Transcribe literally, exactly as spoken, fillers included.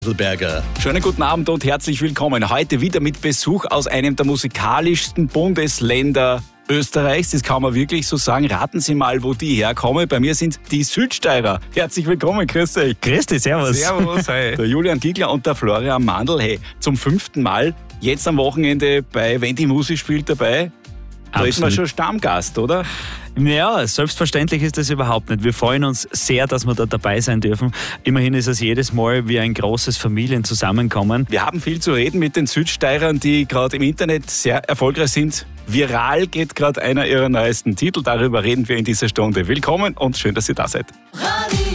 Berger. Schönen guten Abend und herzlich willkommen. Heute wieder mit Besuch aus einem der musikalischsten Bundesländer Österreichs. Das kann man wirklich so sagen. Raten Sie mal, wo die herkommen. Bei mir sind die Südsteirer. Herzlich willkommen, grüß euch. Grüß dich, servus. Servus, hey. Der Julian Giegler und der Florian Mandl. Hey, zum fünften Mal jetzt am Wochenende bei Wenn die Musik spielt dabei. Da ist man schon Stammgast, oder? Ja, selbstverständlich ist das überhaupt nicht. Wir freuen uns sehr, dass wir da dabei sein dürfen. Immerhin ist es jedes Mal wie ein großes Familienzusammenkommen. Wir haben viel zu reden mit den Südsteirern, die gerade im Internet sehr erfolgreich sind. Viral geht gerade einer ihrer neuesten Titel. Darüber reden wir in dieser Stunde. Willkommen und schön, dass ihr da seid.